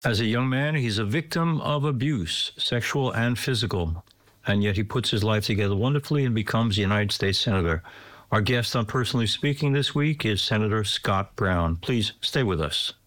As a young man, he's a victim of abuse, sexual and physical, and yet he puts his life together wonderfully and becomes a United States Senator. Our guest on Personally Speaking this week is Senator Scott Brown. Please stay with us.